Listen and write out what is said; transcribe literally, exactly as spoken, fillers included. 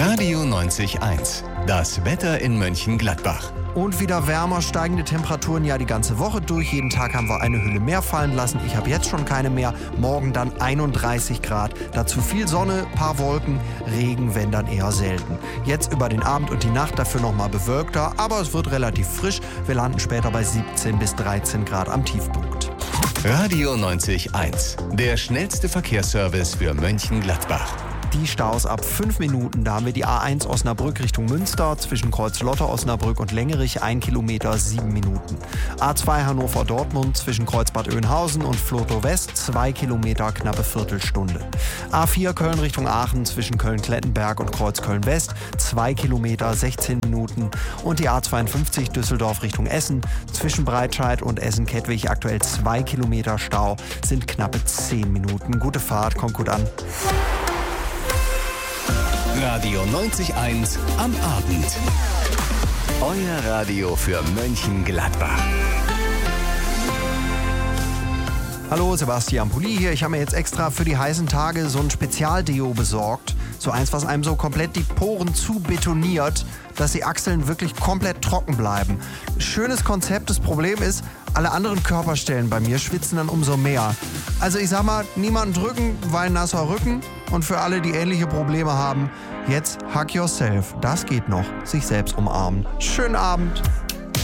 Radio neunzig Komma eins. Das Wetter in Mönchengladbach. Und wieder wärmer, steigende Temperaturen ja die ganze Woche durch. Jeden Tag haben wir eine Hülle mehr fallen lassen. Ich habe jetzt schon keine mehr. Morgen dann einunddreißig Grad. Dazu viel Sonne, paar Wolken, Regen, wenn dann eher selten. Jetzt über den Abend und die Nacht dafür nochmal bewölkter, aber es wird relativ frisch. Wir landen später bei siebzehn bis dreizehn Grad am Tiefpunkt. Radio neunzig Komma eins. Der schnellste Verkehrsservice für Mönchengladbach. Die Staus ab fünf Minuten. Da haben wir die A eins Osnabrück Richtung Münster zwischen Kreuzlotter, Osnabrück und Lengerich, ein Kilometer, sieben Minuten. A zwei Hannover-Dortmund zwischen Kreuzbad Oeynhausen und Flotow West, zwei Kilometer, knappe Viertelstunde. A vier Köln Richtung Aachen zwischen Köln-Klettenberg und Kreuzköln West, zwei Kilometer, sechzehn Minuten. Und die A zweiundfünfzig Düsseldorf Richtung Essen zwischen Breitscheid und Essen-Kettwig, aktuell zwei Kilometer Stau, sind knappe zehn Minuten. Gute Fahrt, kommt gut an. Radio neunzig Komma eins am Abend. Euer Radio für Mönchengladbach. Hallo, Sebastian Pulli hier. Ich habe mir jetzt extra für die heißen Tage so ein Spezialdeo besorgt. So eins, was einem so komplett die Poren zu betoniert, dass die Achseln wirklich komplett trocken bleiben. Schönes Konzept. Das Problem ist, alle anderen Körperstellen bei mir schwitzen dann umso mehr. Also ich sag mal, niemanden drücken, weil nasser Rücken. Und für alle, die ähnliche Probleme haben, jetzt Hug Yourself. Das geht noch. Sich selbst umarmen. Schönen Abend.